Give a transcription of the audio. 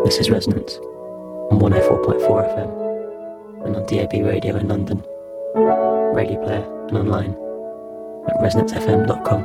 This is Resonance on 104.4 FM and on DAB radio in London, Radio Player and online at resonancefm.com.